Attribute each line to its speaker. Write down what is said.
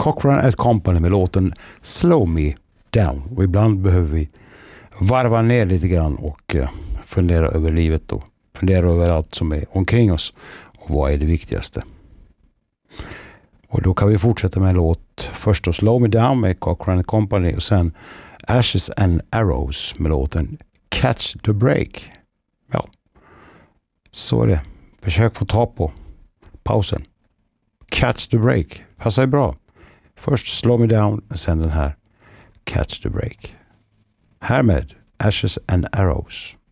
Speaker 1: Cochrane & Company med låten Slow Me Down. Och ibland behöver vi varva ner lite grann och fundera över livet och fundera över allt som är omkring oss och vad är det viktigaste. Och då kan vi fortsätta med en låt. Först då Slow Me Down med Cochrane & Company och sen Ashes and Arrows med låten Catch the Break. Ja, så är det. Försök få ta på pausen. Catch the Break. Passar bra. Först Slow Me Down och sen den här Catch the Break. Härmed Ashes and Arrows.